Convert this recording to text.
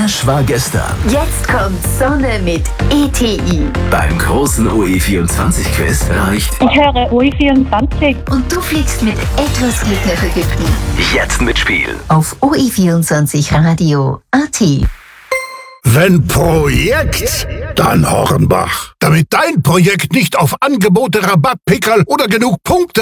Das war gestern. Jetzt kommt Sonne mit ETI. Beim großen OE24-Quiz reicht Ich höre OE24. Und du fliegst mit etwas Glück nach Ägypten. jetzt mitspielen. Auf OE24radio.at. Wenn Projekt, dann Hornbach. Damit dein Projekt nicht auf Angebote, Rabatt, Pickerl oder genug Punkte